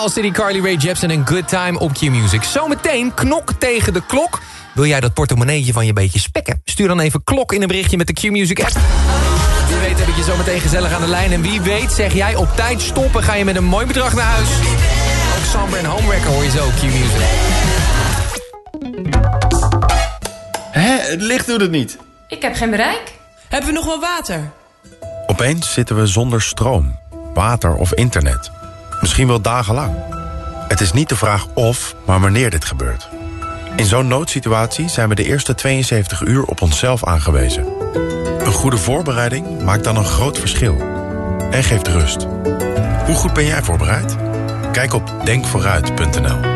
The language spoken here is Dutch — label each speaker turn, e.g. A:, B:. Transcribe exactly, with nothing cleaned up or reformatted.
A: Owl City, Carly Rae Jepsen en Good Time op Q-Music. Zometeen knok tegen de klok. Wil jij dat portemonneetje van je een beetje spekken? Stuur dan even klok in een berichtje met de Q-Music app. Wie weet heb ik je zometeen gezellig aan de lijn. En wie weet zeg jij op tijd stoppen, ga je met een mooi bedrag naar huis. Ook Samber en Homewrecker hoor je zo op Q-Music.
B: Hé, het licht doet het niet.
C: Ik heb geen bereik.
D: Hebben we nog wel water?
E: Opeens zitten we zonder stroom, water of internet. Misschien wel dagenlang. Het is niet de vraag of, maar wanneer dit gebeurt. In zo'n noodsituatie zijn we de eerste tweeënzeventig uur op onszelf aangewezen. Een goede voorbereiding maakt dan een groot verschil. En geeft rust. Hoe goed ben jij voorbereid? Kijk op denk vooruit punt n l.